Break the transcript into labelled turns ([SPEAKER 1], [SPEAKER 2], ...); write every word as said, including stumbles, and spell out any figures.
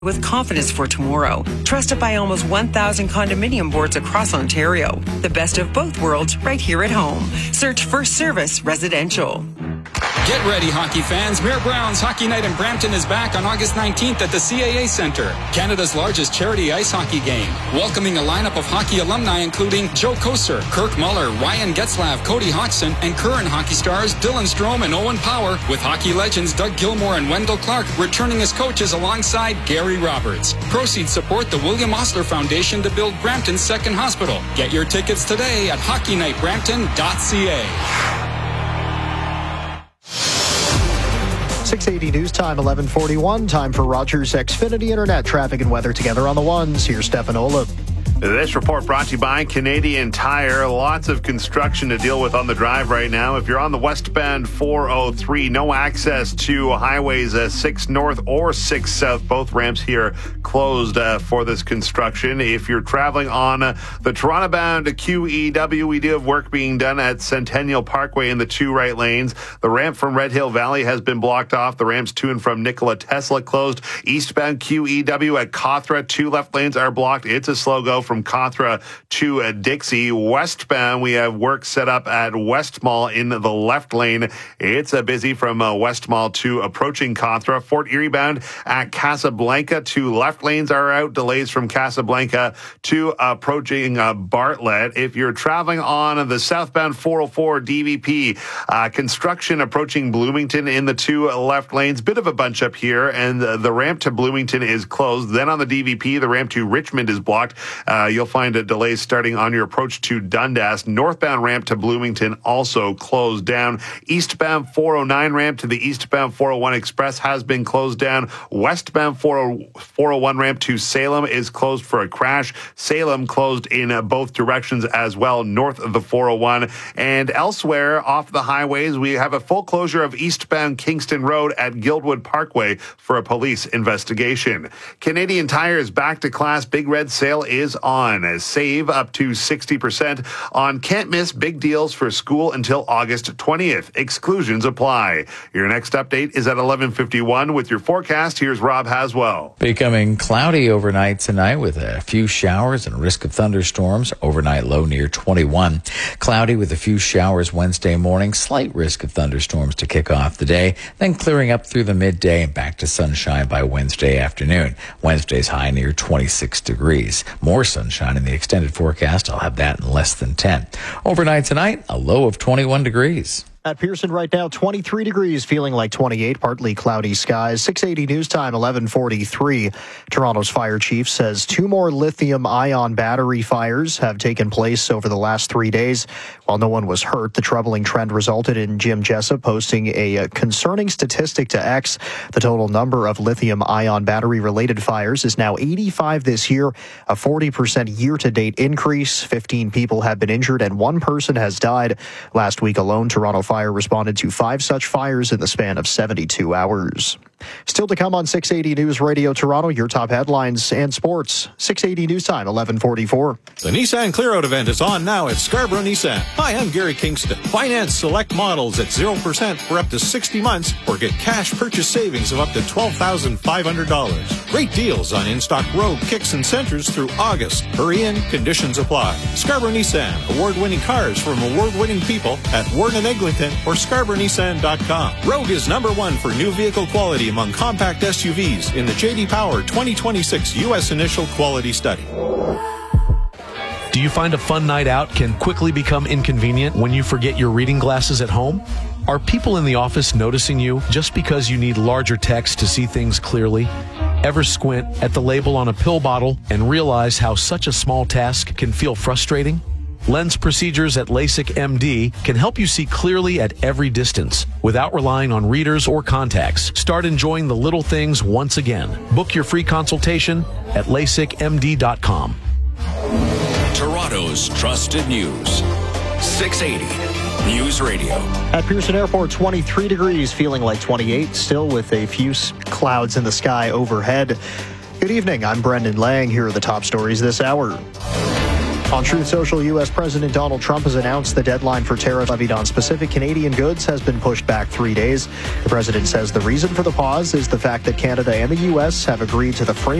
[SPEAKER 1] With confidence for tomorrow. Trusted by almost one thousand condominium boards across Ontario. The best of both worlds right here at home. Search First Service Residential.
[SPEAKER 2] Get ready, hockey fans. Mayor Brown's Hockey Night in Brampton is back on August nineteenth at the C A A Centre, Canada's largest charity ice hockey game. Welcoming a lineup of hockey alumni including Joe Koser, Kirk Muller, Ryan Getzlav, Cody Hodgson, and current hockey stars Dylan Strome and Owen Power, with hockey legends Doug Gilmour and Wendell Clark returning as coaches alongside Gary Roberts. Proceeds support the William Osler Foundation to build Brampton's second hospital. Get your tickets today at hockey night brampton dot c a.
[SPEAKER 3] six eighty News Time, eleven forty-one. Time for Rogers Xfinity Internet. Traffic and weather together on the ones. Here's Stefan Olaf.
[SPEAKER 4] This report brought to you by Canadian Tire. Lots of construction to deal with on the drive right now. If you're on the westbound four oh three, no access to highways uh, six North or six South. Both ramps here closed uh, for this construction. If you're traveling on uh, the Toronto-bound Q E W, we do have work being done at Centennial Parkway in the two right lanes. The ramp from Red Hill Valley has been blocked off. The ramps to and from Nikola Tesla closed. Eastbound Q E W at Cawthra, two left lanes are blocked. It's a slow go from Cawthra to uh, Dixie. Westbound, we have work set up at West Mall in the left lane. It's uh, busy from uh, West Mall to approaching Cawthra. Fort Erie bound at Casablanca, two left lanes are out. Delays from Casablanca to approaching uh, Bartlett. If you're traveling on the southbound four oh four D V P, uh, construction approaching Bloomington in the two left lanes. Bit of a bunch up here, and uh, the ramp to Bloomington is closed. Then on the D V P, the ramp to Richmond is blocked. Uh, you'll find uh, delays starting on your approach to Dundas. Northbound ramp to Bloomington also closed down. Eastbound four oh nine ramp to the eastbound four oh one Express has been closed down. Westbound four oh one ramp to Salem is closed for a crash. Salem closed in uh, both directions as well, north of the four oh one. And elsewhere off the highways, we have a full closure of eastbound Kingston Road at Guildwood Parkway for a police investigation. Canadian Tire is back to class. Big Red Sale is on. Save up to sixty percent on can't miss big deals for school until August twentieth. Exclusions apply. Your next update is at eleven fifty-one with your forecast. Here's Rob Haswell.
[SPEAKER 5] Becoming cloudy overnight tonight with a few showers and risk of thunderstorms. Overnight low near twenty-one. Cloudy with a few showers Wednesday morning. Slight risk of thunderstorms to kick off the day. Then clearing up through the midday and back to sunshine by Wednesday afternoon. Wednesday's high near twenty-six degrees. More sunshine in the extended forecast. I'll have that in less than ten. Overnight tonight, a low of twenty-one degrees.
[SPEAKER 3] At Pearson right now, twenty-three degrees, feeling like twenty-eight, partly cloudy skies. six eighty News Time, eleven forty-three. Toronto's fire chief says two more lithium-ion battery fires have taken place over the last three days. While no one was hurt, the troubling trend resulted in Jim Jessup posting a concerning statistic to X. The total number of lithium-ion battery-related fires is now eighty-five this year, a forty percent year-to-date increase. fifteen people have been injured and one person has died. Last week alone, Toronto Fire responded to five such fires in the span of seventy-two hours. Still to come on six eighty News Radio Toronto, your top headlines and sports. six eighty News Time, eleven forty-four.
[SPEAKER 6] The Nissan Clear Out event is on now at Scarborough Nissan. Hi, I'm Gary Kingston. Finance select models at zero percent for up to sixty months or get cash purchase savings of up to twelve thousand five hundred dollars. Great deals on in-stock Rogue, Kicks, and Centers through August. Hurry in, conditions apply. Scarborough Nissan, award-winning cars from award-winning people at Warren and Eglinton or scarborough nissan dot com. Rogue is number one for new vehicle quality among compact S U Vs in the J D Power twenty twenty-six U S Initial Quality Study.
[SPEAKER 7] Do you find a fun night out can quickly become inconvenient when you forget your reading glasses at home? Are people in the office noticing you just because you need larger text to see things clearly? Ever squint at the label on a pill bottle and realize how such a small task can feel frustrating? Lens procedures at LASIK M D can help you see clearly at every distance without relying on readers or contacts. Start enjoying the little things once again. Book your free consultation at lasik m d dot com.
[SPEAKER 8] Toronto's trusted news. six eighty News Radio.
[SPEAKER 3] At Pearson Airport, twenty-three degrees, feeling like twenty-eight, still with a few clouds in the sky overhead. Good evening, I'm Brendan Lang. Here are the top stories this hour. On Truth Social, U S. President Donald Trump has announced the deadline for tariffs levied on specific Canadian goods has been pushed back three days. The president says the reason for the pause is the fact that Canada and the U S have agreed to the framework